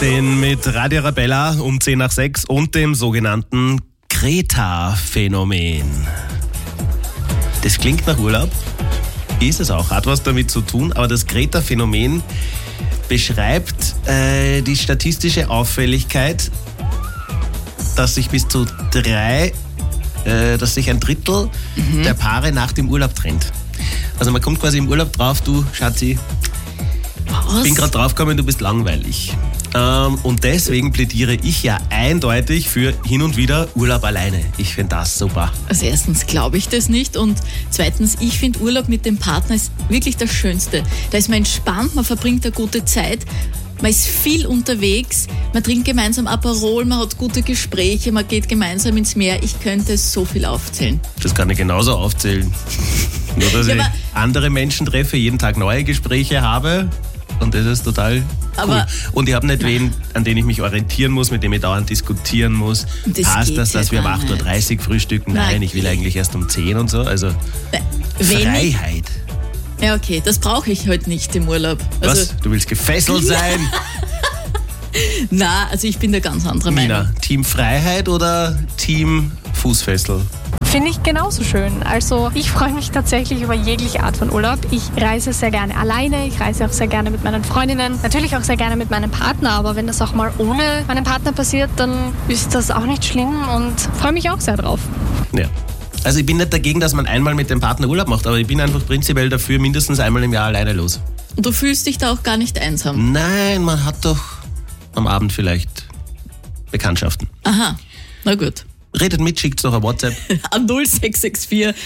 Den mit Radio Arabella um 10 nach 6 und dem sogenannten Greta-Phänomen. Das klingt nach Urlaub, ist es auch, hat was damit zu tun, aber das Greta-Phänomen beschreibt die statistische Auffälligkeit, dass sich dass sich ein Drittel der Paare nach dem Urlaub trennt. Also man kommt quasi im Urlaub drauf, du Schatzi, ich bin gerade draufgekommen, du bist langweilig. Und deswegen plädiere ich ja eindeutig für hin und wieder Urlaub alleine. Ich finde das super. Also erstens glaube ich das nicht und zweitens, ich finde Urlaub mit dem Partner ist wirklich das Schönste. Da ist man entspannt, man verbringt eine gute Zeit, man ist viel unterwegs, man trinkt gemeinsam Aperol, man hat gute Gespräche, man geht gemeinsam ins Meer. Ich könnte so viel aufzählen. Das kann ich genauso aufzählen. Nur, dass ich andere Menschen treffe, jeden Tag neue Gespräche habe und das ist total cool. Und ich habe nicht wen, an den ich mich orientieren muss, mit dem ich dauernd diskutieren muss. Passt das, dass wir um 8.30 Uhr frühstücken? Nein, ich will eigentlich erst um 10 und so. Also Freiheit. Ja, okay, das brauche ich heute nicht im Urlaub. Also, was? Du willst gefesselt sein? Na, also ich bin da ganz anderer Meinung. Nina, Team Freiheit oder Team Fußfessel? Finde ich genauso schön. Also ich freue mich tatsächlich über jegliche Art von Urlaub. Ich reise sehr gerne alleine, ich reise auch sehr gerne mit meinen Freundinnen, natürlich auch sehr gerne mit meinem Partner, aber wenn das auch mal ohne meinen Partner passiert, dann ist das auch nicht schlimm und freue mich auch sehr drauf. Ja. Also ich bin nicht dagegen, dass man einmal mit dem Partner Urlaub macht, aber ich bin einfach prinzipiell dafür, mindestens einmal im Jahr alleine los. Und du fühlst dich da auch gar nicht einsam? Nein, man hat doch am Abend vielleicht Bekanntschaften. Aha, na gut. Redet mit, schickt doch ein WhatsApp. An 0664